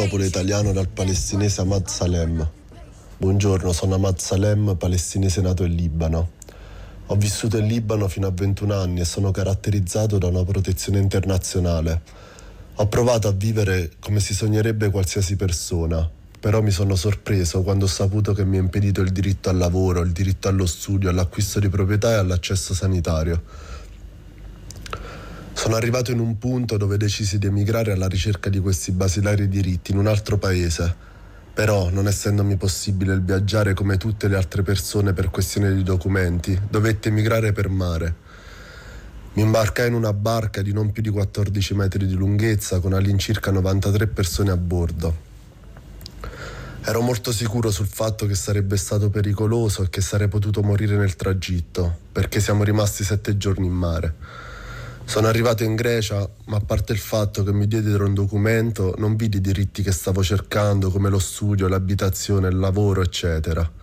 Popolo italiano dal palestinese Ahmad Salem. Buongiorno, sono Ahmad Salem, palestinese nato in Libano. Ho vissuto in Libano fino a 21 anni e sono caratterizzato da una protezione internazionale. Ho provato a vivere come si sognerebbe qualsiasi persona, però mi sono sorpreso quando ho saputo che mi è impedito il diritto al lavoro, il diritto allo studio, all'acquisto di proprietà e all'accesso sanitario. Sono arrivato in un punto dove decisi di emigrare alla ricerca di questi basilari diritti in un altro paese. Però, non essendomi possibile il viaggiare come tutte le altre persone per questione di documenti, dovetti emigrare per mare. Mi imbarcai in una barca di non più di 14 metri di lunghezza con all'incirca 93 persone a bordo. Ero molto sicuro sul fatto che sarebbe stato pericoloso e che sarei potuto morire nel tragitto, perché siamo rimasti 7 giorni in mare. Sono arrivato in Grecia, ma a parte il fatto che mi diedero un documento, non vidi i diritti che stavo cercando, come lo studio, l'abitazione, il lavoro, eccetera.